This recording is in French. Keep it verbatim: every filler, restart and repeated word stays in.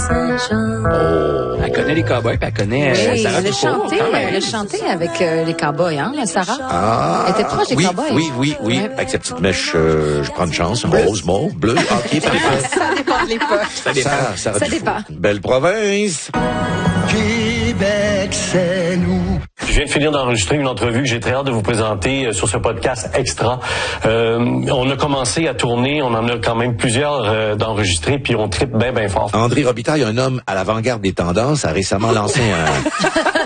Saint-Jean. Oh. Elle connaît les cowboys, puis elle connaît Oui, euh, Sarah elle a Dufour, chanté, quand même. elle a chanté avec euh, les cowboys, hein, Sarah? Ah, Elle était proche des oui, cowboys. oui, oui, oui. Ouais. Avec sa petite mèche, euh, je prends une chance. Rose, mauve, bleu. OK, ça dépend. Ça dépend de l'époque. Ça dépend. Sarah, Sarah Ça Dufour. dépend. Belle province. Québec, c'est nous. Je viens de finir d'enregistrer une entrevue que j'ai très hâte de vous présenter euh, sur ce podcast Extra. Euh, on a commencé à tourner, on en a quand même plusieurs euh, d'enregistrés, puis on tripe bien, bien fort. André Robitaille, un homme à l'avant-garde des tendances, a récemment lancé un...